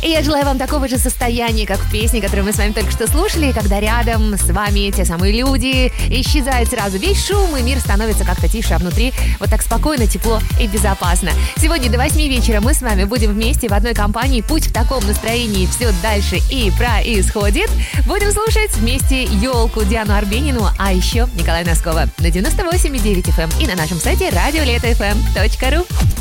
И я желаю вам такого же состояния, как в песне, которую мы с вами только что слушали, когда рядом с вами те самые люди, исчезает сразу весь шум, и мир становится как-то тише, а внутри вот так спокойно, тепло и безопасно. Сегодня до 8 вечера мы с вами будем вместе в одной компании. Путь в таком настроении все дальше и происходит. Будем слушать вместе Ёлку, Диану Арбенину, а еще Николая Носкова на 98,9 FM и на нашем сайте radioleta.fm.ru.